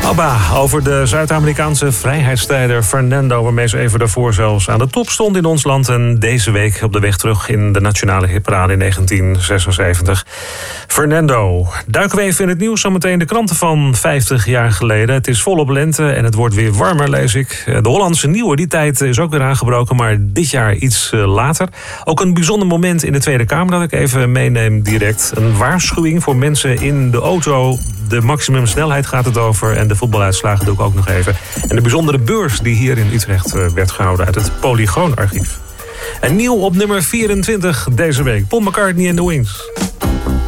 ABBA over de Zuid-Amerikaanse vrijheidsstrijder Fernando, waarmee ze even daarvoor zelfs aan de top stond in ons land. En deze week op de weg terug in de nationale hitparade in 1976. Fernando. Duiken we even in het nieuws. Zometeen de kranten van 50 jaar geleden. Het is volop lente en het wordt weer warmer, lees ik. De Hollandse nieuwe, die tijd is ook weer aangebroken, maar dit jaar iets later. Ook een bijzonder moment in de Tweede Kamer dat ik even meeneem direct. Een waarschuwing voor mensen in de auto. De maximumsnelheid gaat het over en de voetbaluitslagen doe ik ook nog even. En de bijzondere beurs die hier in Utrecht werd gehouden uit het Polygoonarchief. En nieuw op nummer 24 deze week. Paul McCartney and the Wings.